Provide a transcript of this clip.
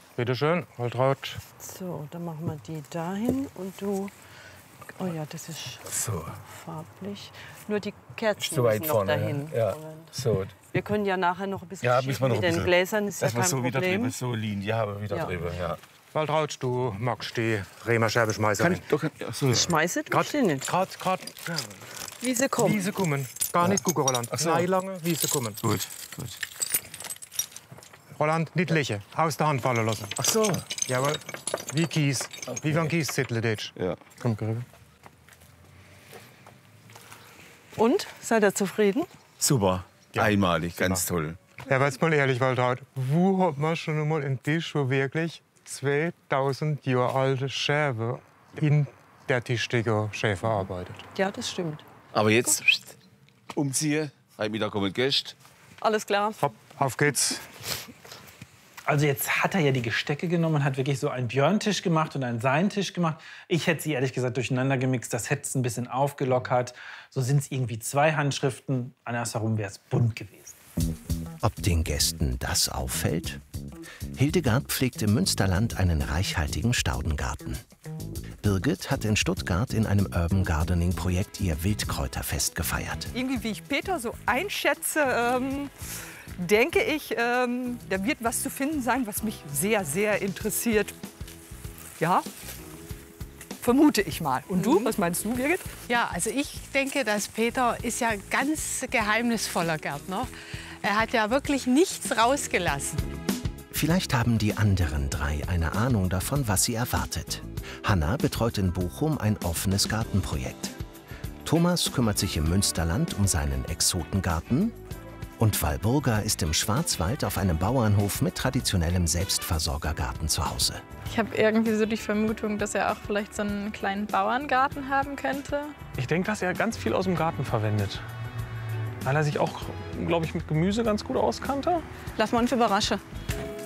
Bitte schön, Waltraud. So, dann machen wir die dahin und du. Oh ja, das ist So. farblich. Nur die Kerzen So weit müssen noch vorne. dahin. Ja. So. Wir können ja nachher noch ein bisschen Ja, schieben müssen wir noch mit ein den bisschen. Gläsern, ist ja Dass wir kein so wieder Problem. drüber, so liegen. Ja, aber wieder Ja. drüber, ja. Waltraud, du magst die Rehmerscheibenschmeißerin. Doch, ja, so. Schmeiße du sie nicht. Grad, Wie sie kommen. Wiese kommen. Gar nicht gucken, Roland. Ach so. Nein, lange, Wiese kommen. Gut, gut. Roland, nicht lächeln. Aus der Hand fallen lassen. Ach so. Jawohl. Wie Kies. Wie von Kieszettel, das. Ja. Komm, Grübe. Und? Seid ihr zufrieden? Super. Ja. Einmalig, ganz toll. Ja, aber jetzt mal ehrlich, Waltraud. Wo hat man schon einmal einen Tisch, wo wirklich 2000 Jahre alte Scherbe in der Tischdecke Schäfer arbeitet? Ja, das stimmt. Aber jetzt umziehen. Heute Mittag kommen Gäste. Alles klar. Hopp, auf geht's. Also jetzt hat er ja die Gestecke genommen und hat wirklich so einen Björntisch gemacht und einen Seintisch gemacht. Ich hätte sie ehrlich gesagt durcheinander gemixt, das hätte es ein bisschen aufgelockert. So sind es irgendwie 2 Handschriften, andersherum wäre es bunt gewesen. Ob den Gästen das auffällt? Hildegard pflegt im Münsterland einen reichhaltigen Staudengarten. Birgit hat in Stuttgart in einem Urban Gardening-Projekt ihr Wildkräuterfest gefeiert. Irgendwie, wie ich Peter so einschätze, denke ich, da wird was zu finden sein, was mich sehr, sehr interessiert. Ja, vermute ich mal. Und du, was meinst du, Birgit? Ja, also ich denke, dass Peter ist ja ganz geheimnisvoller Gärtner. Er hat ja wirklich nichts rausgelassen. Vielleicht haben die anderen 3 eine Ahnung davon, was sie erwartet. Hanna betreut in Bochum ein offenes Gartenprojekt. Thomas kümmert sich im Münsterland um seinen Exotengarten. Und Walburga ist im Schwarzwald auf einem Bauernhof mit traditionellem Selbstversorgergarten zu Hause. Ich habe irgendwie so die Vermutung, dass er auch vielleicht so einen kleinen Bauerngarten haben könnte. Ich denke, dass er ganz viel aus dem Garten verwendet. Weil er sich auch, glaube ich, mit Gemüse ganz gut auskannte. Lassen wir uns überraschen.